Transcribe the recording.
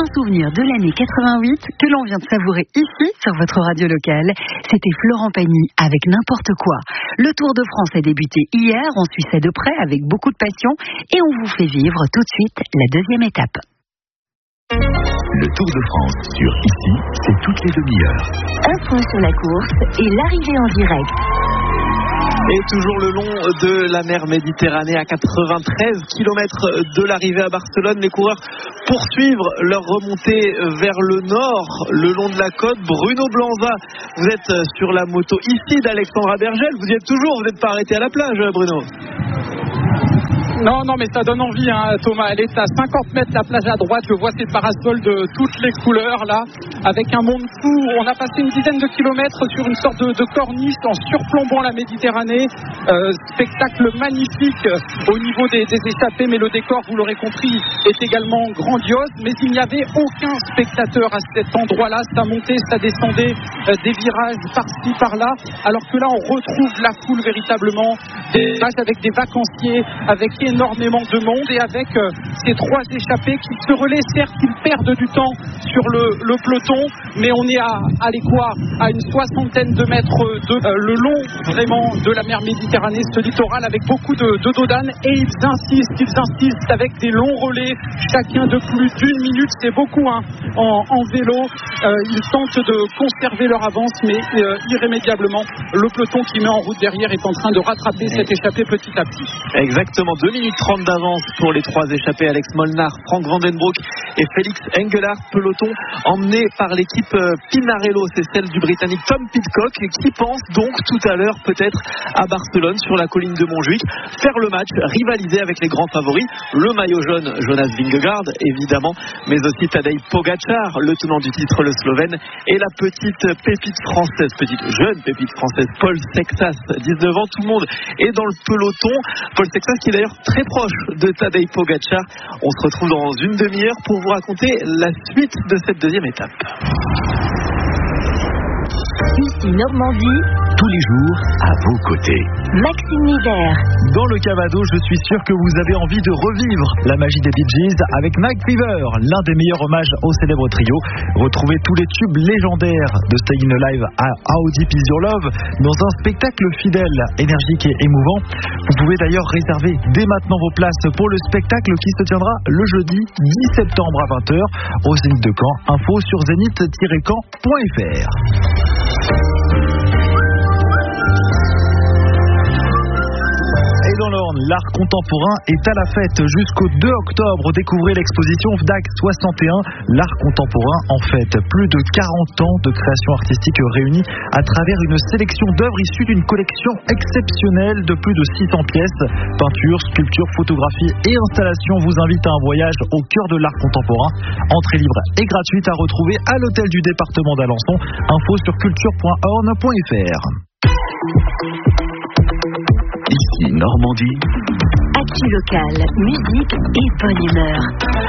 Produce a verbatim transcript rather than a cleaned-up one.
Un souvenir de l'année quatre-vingt-huit que l'on vient de savourer ici sur votre radio locale. C'était Florent Pagny avec N'importe quoi. Le Tour de France a débuté hier, on suit ça de près avec beaucoup de passion et on vous fait vivre tout de suite la deuxième étape. Le Tour de France sur Ici, c'est toutes les demi-heures. Un point sur la course et l'arrivée en direct. Et toujours le long de la mer Méditerranée, à quatre-vingt-treize kilomètres de l'arrivée à Barcelone, les coureurs poursuivent leur remontée vers le nord, le long de la côte. Bruno Blanza, vous êtes sur la moto ici d'Alexandra Bergel, vous y êtes toujours, vous n'êtes pas arrêté à la plage, Bruno? Non, non, mais ça donne envie, hein, Thomas. Elle est à cinquante mètres la plage à droite. Je vois ces parasols de toutes les couleurs, là, avec un monde fou. On a passé une dizaine de kilomètres sur une sorte de, de corniche en surplombant la Méditerranée. Euh, spectacle magnifique au niveau des, des échappées, mais le décor, vous l'aurez compris, est également grandiose. Mais il n'y avait aucun spectateur à cet endroit-là. Ça montait, ça descendait, euh, des virages par-ci, par-là. Alors que là, on retrouve la foule véritablement. Des images avec des vacanciers, avec énormément de monde et avec euh, ces trois échappés qui se relaient. Certes, ils perdent du temps sur le, le peloton, mais on est à, à l'équoi, à une soixantaine de mètres de euh, le long vraiment de la mer Méditerranée, ce littoral avec beaucoup de, de dos d'âne, et ils insistent, ils insistent avec des longs relais, chacun de plus d'une minute, c'est beaucoup hein, en, en vélo. Euh, ils tentent de conserver leur avance, mais euh, irrémédiablement, le peloton qui met en route derrière est en train de rattraper cette échappée petit à petit. Exactement, deux minutes trente d'avance pour les trois échappés, Alex Molnar, Frank Vandenbroek et Félix Engelhard. Peloton emmené par l'équipe Pinarello, c'est celle du Britannique Tom Pidcock, qui pense donc tout à l'heure peut-être à Barcelone, sur la colline de Montjuïc, faire le match, rivaliser avec les grands favoris, le maillot jaune Jonas Vingegaard évidemment, mais aussi Tadej Pogačar, le tenant du titre, le Slovène, et la petite pépite française, petite jeune pépite française, Paul Sexas, dix-neuf ans. Tout le monde est dans le peloton. Paul Sexas qui est d'ailleurs très proche de Tadej Pogačar. On se retrouve dans une demi-heure pour vous raconter la suite de cette deuxième étape. Ici Normandie, tous les jours à vos côtés. Maxime Nivert. Dans le Cavado, je suis sûr que vous avez envie de revivre la magie des Bee Gees avec Mike Weaver, l'un des meilleurs hommages au célèbre trio. Retrouvez tous les tubes légendaires de Staying Alive à How Deep Is Your Love dans un spectacle fidèle, énergique et émouvant. Vous pouvez d'ailleurs réserver dès maintenant vos places pour le spectacle qui se tiendra le jeudi dix septembre à vingt heures au Zénith de Caen. Info sur zénith tiret caen point f r. Et dans l'Orne, l'art contemporain est à la fête jusqu'au deux octobre. Découvrez l'exposition F D A C soixante et un. L'art contemporain en fête. Plus de quarante ans de création artistique réunie à travers une sélection d'œuvres issues d'une collection exceptionnelle de plus de six cents pièces. Peinture, sculpture, photographie et installation vous invitent à un voyage au cœur de l'art contemporain. Entrée libre et gratuite à retrouver à l'hôtel du département d'Alençon. Info sur culture point orne point f r. Ici Normandie. Actu local, musique et bonne humeur.